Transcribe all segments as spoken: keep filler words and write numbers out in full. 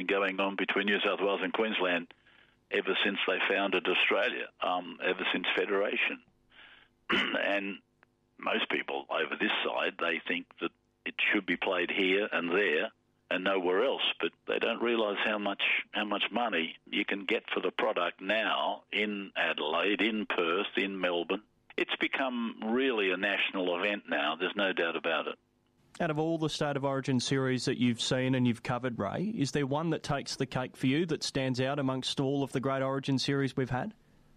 been going on between New South Wales and Queensland ever since they founded Australia, um, ever since Federation. And most people over this side, they think that it should be played here and there and nowhere else, but they don't realise how much how much money you can get for the product now in Adelaide, in Perth, in Melbourne. It's become really a national event now, there's no doubt about it. Out of all the State of Origin series that you've seen and you've covered, Ray, is there one that takes the cake for you that stands out amongst all of the great Origin series we've had?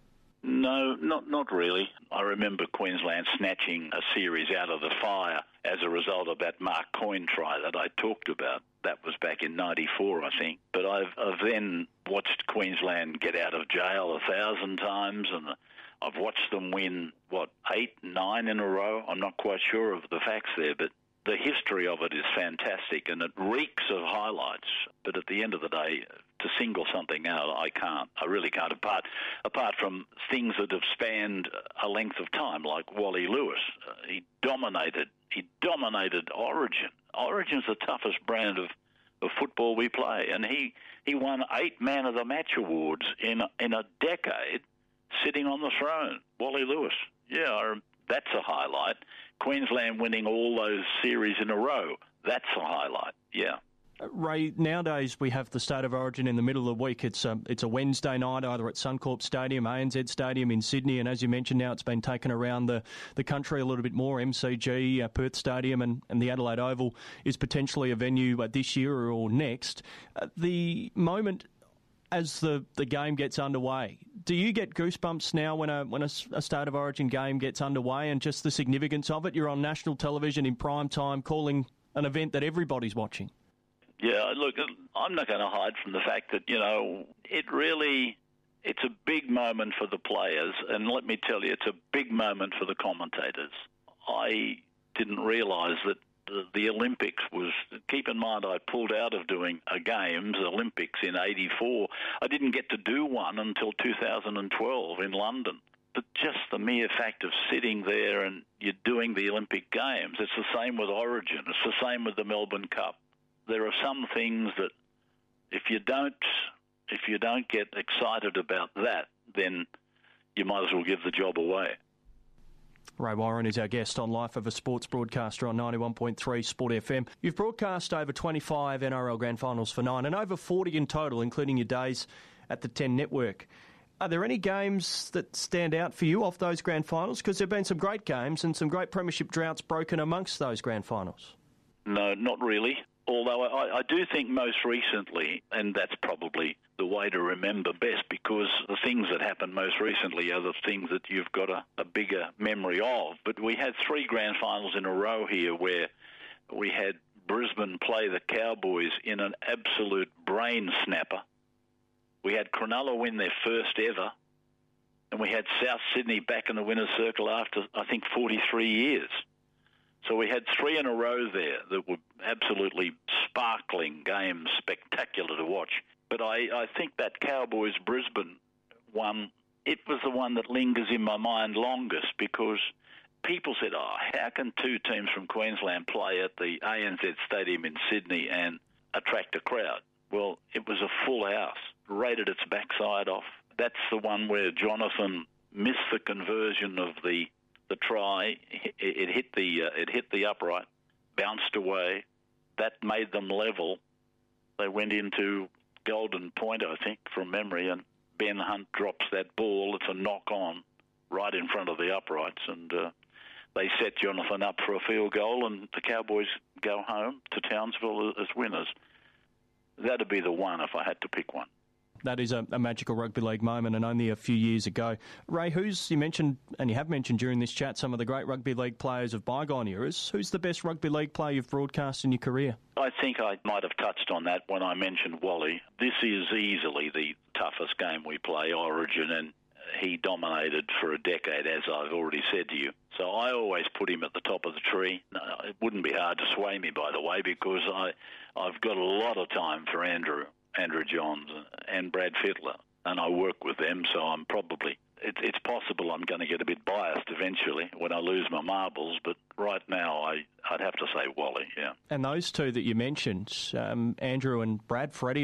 No, not not really. I remember Queensland snatching a series out of the fire as a result of that Mark Coyne try that I talked about. That was back in ninety-four, I think. But I've, I've then watched Queensland get out of jail a thousand times, and I've watched them win, what, eight, nine in a row? I'm not quite sure of the facts there, but the history of it is fantastic, and it reeks of highlights. But at the end of the day, to single something out, I can't. I really can't, apart apart from things that have spanned a length of time, like Wally Lewis. Uh, he dominated. He dominated Origin. Origin's the toughest brand of, of football we play, and he, he won eight Man of the Match awards in a, in a decade, sitting on the throne. Wally Lewis. Yeah, I, that's a highlight. Queensland winning all those series in a row, that's a highlight, yeah. Uh, Ray, nowadays we have the State of Origin in the middle of the week. It's a, it's a Wednesday night either at Suncorp Stadium, A N Z Stadium in Sydney, and as you mentioned now it's been taken around the, the country a little bit more. M C G, uh, Perth Stadium and, and the Adelaide Oval is potentially a venue uh, this year or next. Uh, the moment as the, the game gets underway, do you get goosebumps now when a when a, a State of Origin game gets underway and just the significance of it? You're on national television in prime time calling an event that everybody's watching. Yeah, look, I'm not going to hide from the fact that, you know, it really, it's a big moment for the players, and let me tell you, it's a big moment for the commentators. I didn't realise that the, the Olympics was, keep in mind I pulled out of doing a Games, Olympics in eighty-four. I didn't get to do one until two thousand twelve in London. But just the mere fact of sitting there and you're doing the Olympic Games, it's the same with Origin, it's the same with the Melbourne Cup. There are some things that if you don't if you don't get excited about that, then you might as well give the job away. Ray Warren is our guest on Life of a Sports Broadcaster on ninety-one point three Sport F M. You've broadcast over twenty-five N R L Grand Finals for Nine and over forty in total, including your days at the Ten Network. Are there any games that stand out for you off those Grand Finals? Because there have been some great games and some great premiership droughts broken amongst those Grand Finals. No, not really. Although I, I do think most recently, and that's probably the way to remember best, because the things that happened most recently are the things that you've got a, a bigger memory of. But we had three grand finals in a row here where we had Brisbane play the Cowboys in an absolute brain snapper. We had Cronulla win their first ever, and we had South Sydney back in the winner's circle after, I think, forty-three years. So we had three in a row there that were absolutely sparkling games, spectacular to watch. But I, I think that Cowboys-Brisbane one, it was the one that lingers in my mind longest, because people said, oh, how can two teams from Queensland play at the A N Z Stadium in Sydney and attract a crowd? Well, it was a full house, rated its backside off. That's the one where Jonathan missed the conversion of the The try, it hit the uh, it hit the upright, bounced away. That made them level. They went into Golden Point, I think, from memory, and Ben Hunt drops that ball. It's a knock-on right in front of the uprights, and uh, they set Jonathan up for a field goal, and the Cowboys go home to Townsville as winners. That'd be the one if I had to pick one. That is a, a magical rugby league moment, and only a few years ago. Ray, who's, you mentioned, and you have mentioned during this chat, some of the great rugby league players of bygone eras. Who's the best rugby league player you've broadcast in your career? I think I might have touched on that when I mentioned Wally. This is easily the toughest game we play, Origin, and he dominated for a decade, as I've already said to you. So I always put him at the top of the tree. It wouldn't be hard to sway me, by the way, because I, I've got a lot of time for Andrew. Andrew Johns and Brad Fittler, and I work with them, so I'm probably, it, it's possible I'm going to get a bit biased eventually when I lose my marbles, but right now I, I'd have to say Wally, yeah. And those two that you mentioned, um, Andrew and Brad, Freddie,